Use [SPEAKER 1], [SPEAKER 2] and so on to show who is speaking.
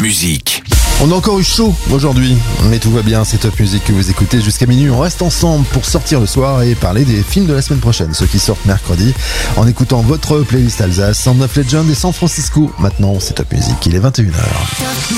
[SPEAKER 1] Music.
[SPEAKER 2] On a encore eu chaud aujourd'hui, mais tout va bien, c'est Top Music que vous écoutez jusqu'à minuit. On reste ensemble pour sortir le soir et parler des films de la semaine prochaine, ceux qui sortent mercredi, en écoutant votre playlist Alsace, Sound of Legend et San Francisco. Maintenant, c'est Top Music, il est 21h.